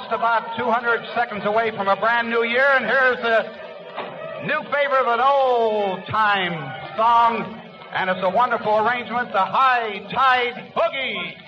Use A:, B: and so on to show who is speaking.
A: just about 200 seconds away from a brand new year, and here's the new favorite of an old-time song, and it's a wonderful arrangement, the High Tide Boogie.